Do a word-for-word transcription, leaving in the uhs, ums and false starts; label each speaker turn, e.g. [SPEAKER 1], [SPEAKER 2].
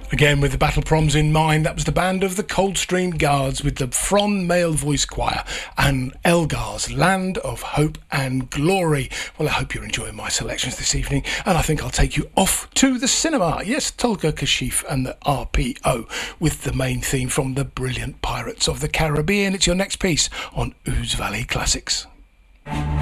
[SPEAKER 1] Again, with the battle proms in mind, that was the band of the Coldstream Guards with the Fron Male Voice Choir and Elgar's Land of Hope and Glory. Well, I hope you're enjoying my selections this evening, and I think I'll take you off to the cinema. Yes, Tolga Kashif and the R P O with the main theme from the brilliant Pirates of the Caribbean. It's your next piece on Ouse Valley Classics.